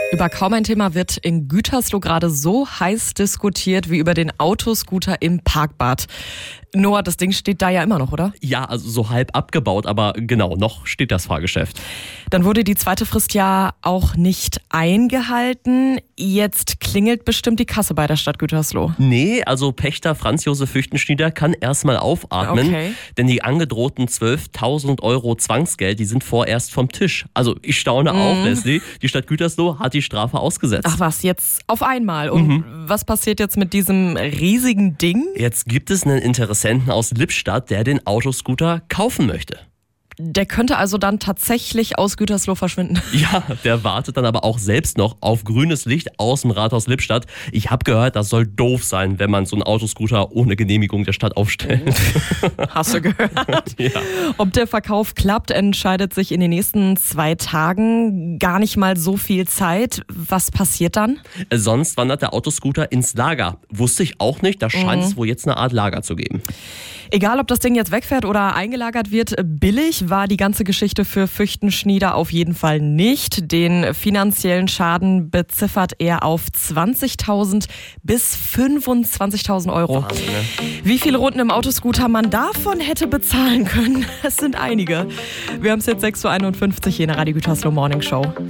Über kaum ein Thema wird in Gütersloh gerade so heiß diskutiert wie über den Autoscooter im Parkbad. Noah, das Ding steht da ja immer noch, oder? Ja, also so halb abgebaut, aber genau, noch steht das Fahrgeschäft. Dann wurde die zweite Frist ja auch nicht eingehalten. Jetzt klingelt bestimmt die Kasse bei der Stadt Gütersloh. Nee, also Pächter Franz Josef Füchtenschnieder kann erstmal aufatmen, Okay. denn die angedrohten 12.000 Euro Zwangsgeld, die sind vorerst vom Tisch. Also ich staune auch, Leslie, die Stadt Gütersloh hat die Strafe ausgesetzt. Ach was, jetzt auf einmal. Und was passiert jetzt mit diesem riesigen Ding? Jetzt gibt es einen Interessenten aus Lippstadt, der den Autoscooter kaufen möchte. Der könnte also dann tatsächlich aus Gütersloh verschwinden. Ja, der wartet dann aber auch selbst noch auf grünes Licht aus dem Rathaus Lippstadt. Ich habe gehört, das soll doof sein, wenn man so einen Autoscooter ohne Genehmigung der Stadt aufstellt. Hast du gehört? Ja. Ob der Verkauf klappt, entscheidet sich in den nächsten 2 Tagen. Gar nicht mal so viel Zeit. Was passiert dann? Sonst wandert der Autoscooter ins Lager. Wusste ich auch nicht, da scheint es wohl jetzt eine Art Lager zu geben. Egal, ob das Ding jetzt wegfährt oder eingelagert wird, billig war die ganze Geschichte für Füchtenschnieder auf jeden Fall nicht. Den finanziellen Schaden beziffert er auf 20.000 bis 25.000 Euro. Wahnsinn, ne? Wie viele Runden im Autoscooter man davon hätte bezahlen können, es sind einige. Wir haben es jetzt 6.51 Uhr hier in der Radio Gütersloh Morning Show.